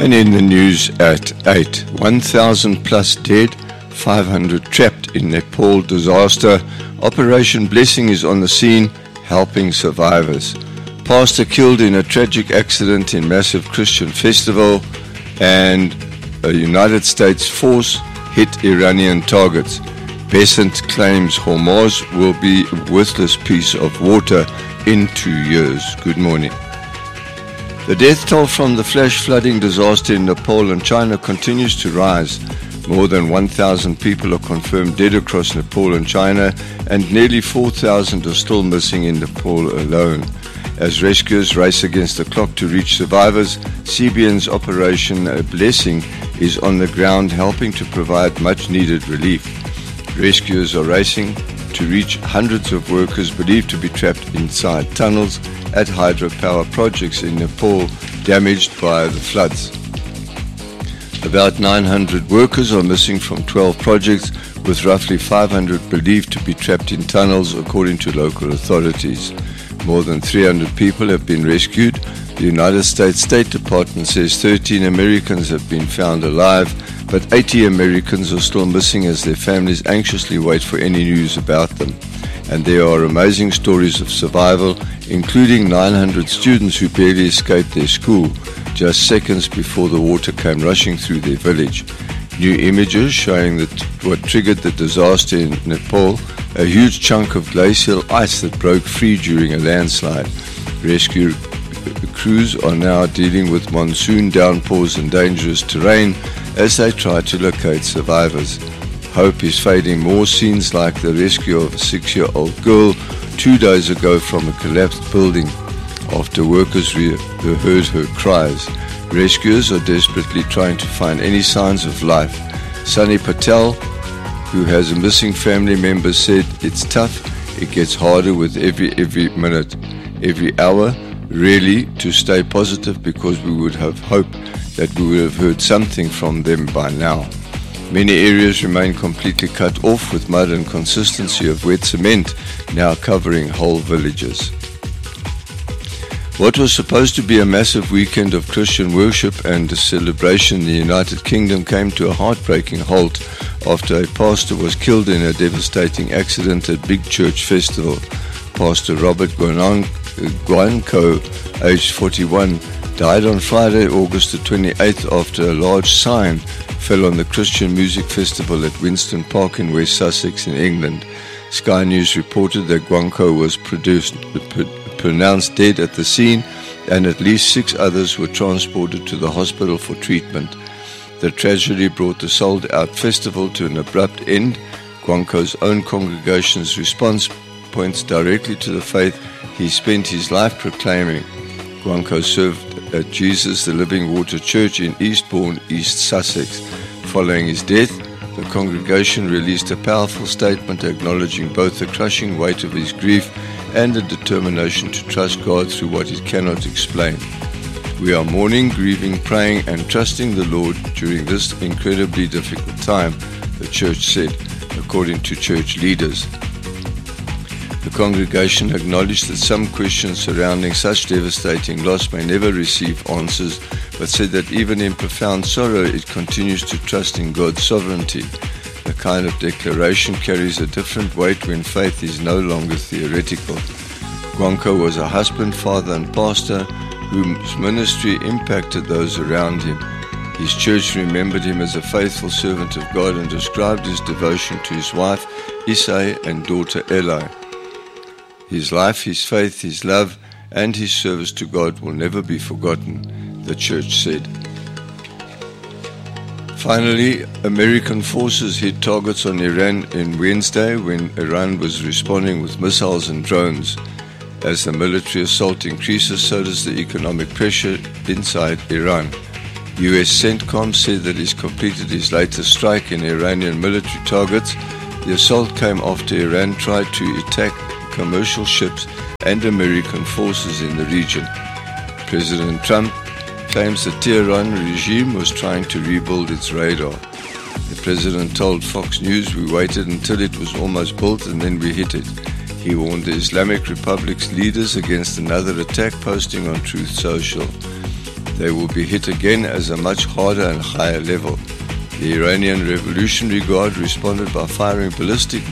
And in the news at 8, 1,000 plus dead, 500 trapped in Nepal disaster. Operation Blessing is on the scene, helping survivors. Pastor killed in a tragic accident in massive Christian festival, and a United States force hit Iranian targets. Besant claims Hormuz will be a worthless piece of water in 2 years. Good morning. The death toll from the flash flooding disaster in Nepal and China continues to rise. More than 1,000 people are confirmed dead across Nepal and China, and nearly 4,000 are still missing in Nepal alone. As rescuers race against the clock to reach survivors, CBN's Operation Blessing is on the ground helping to provide much-needed relief. Rescuers are racing to reach hundreds of workers believed to be trapped inside tunnels at hydropower projects in Nepal damaged by the floods. About 900 workers are missing from 12 projects, with roughly 500 believed to be trapped in tunnels, according to local authorities. More than 300 people have been rescued. The United States State Department says 13 Americans have been found alive, but 80 Americans are still missing as their families anxiously wait for any news about them. And there are amazing stories of survival, including 900 students who barely escaped their school just seconds before the water came rushing through their village. New images showing that what triggered the disaster in Nepal, a huge chunk of glacial ice that broke free during a landslide. Rescue crews are now dealing with monsoon downpours and dangerous terrain as they try to locate survivors. Hope is fading. More scenes like the rescue of a 6-year-old girl 2 days ago from a collapsed building after workers heard her cries. Rescuers are desperately trying to find any signs of life. Sunny Patel, who has a missing family member, said, "It's tough. It gets harder with every minute, every hour, really, to stay positive because we would have hoped that we would have heard something from them by now." Many areas remain completely cut off, with mud and consistency of wet cement now covering whole villages. What was supposed to be a massive weekend of Christian worship and celebration in the United Kingdom came to a heartbreaking halt after a pastor was killed in a devastating accident at Big Church Festival. Pastor Robert Guanco, aged 41, died on Friday, August the 28th, after a large sign fell on the Christian Music Festival at Winston Park in West Sussex in England. Sky News reported that Guanco was pronounced dead at the scene, and at least 6 others were transported to the hospital for treatment. The tragedy brought the sold-out festival to an abrupt end. Guanco's own congregation's response points directly to the faith he spent his life proclaiming. Guanco served at Jesus the Living Water Church in Eastbourne, East Sussex. Following his death, the congregation released a powerful statement acknowledging both the crushing weight of his grief and the determination to trust God through what it cannot explain. "We are mourning, grieving, praying, and trusting the Lord during this incredibly difficult time," the church said, according to church leaders. The congregation acknowledged that some questions surrounding such devastating loss may never receive answers, but said that even in profound sorrow, it continues to trust in God's sovereignty. The kind of declaration carries a different weight when faith is no longer theoretical. Guanco was a husband, father, and pastor whose ministry impacted those around him. His church remembered him as a faithful servant of God and described his devotion to his wife, Isai, and daughter, Eli. His life, his faith, his love, and his service to God will never be forgotten, the church said. Finally, American forces hit targets on Iran on Wednesday when Iran was responding with missiles and drones. As the military assault increases, so does the economic pressure inside Iran. US CENTCOM said that it's completed its latest strike in Iranian military targets. The assault came after Iran tried to attack commercial ships and American forces in the region. President Trump claims the Tehran regime was trying to rebuild its radar. The president told Fox News, "We waited until it was almost built and then we hit it." He warned the Islamic Republic's leaders against another attack, posting on Truth Social. they will be hit again as a much harder and higher level. The Iranian Revolutionary Guard responded by firing ballistic